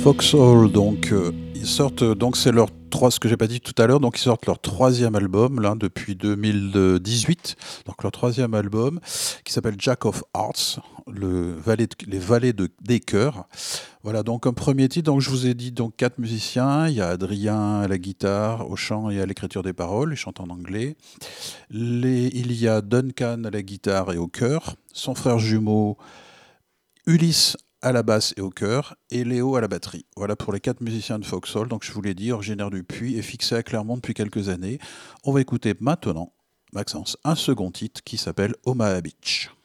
Foxhole, donc ils sortent, donc c'est leur trois, ce que j'ai pas dit tout à l'heure, donc ils sortent leur troisième album là depuis 2018, donc leur troisième album qui s'appelle Jack of Hearts, les vallées des cœurs. Voilà, donc un premier titre. Donc je vous ai dit donc quatre musiciens. Il y a Adrien à la guitare, au chant et à l'écriture des paroles. Il chante en anglais. Il y a Duncan à la guitare et au chœur. Son frère jumeau Ulysse à la basse et au chœur, et Léo à la batterie. Voilà pour les quatre musiciens de Foxhole. Donc je vous l'ai dit, originaire du Puy et fixé à Clermont depuis quelques années. On va écouter maintenant, Maxence, un second titre qui s'appelle Omaha Beach.